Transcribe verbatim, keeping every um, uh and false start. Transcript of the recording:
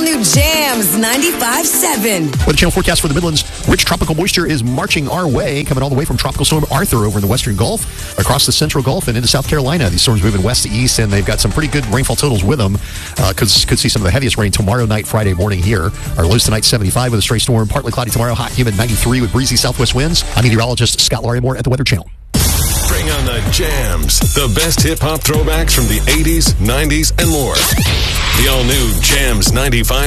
all-new Jams ninety-five point seven. With the channel forecast for the Midlands, rich tropical moisture is marching our way, coming all the way from Tropical Storm Arthur over in the Western Gulf, across the Central Gulf, and into South Carolina. These storms moving west to east, and they've got some pretty good rainfall totals with them. Uh, could, could see some of the heaviest rain tomorrow night, Friday morning here. Our lows tonight, seventy-five with a stray storm. Partly cloudy tomorrow, hot humid ninety-three with breezy southwest winds. I'm meteorologist Scott Larimore at the Weather Channel. Bring on the jams, the best hip-hop throwbacks from the eighties, nineties, and more. The all-new Jams ninety-five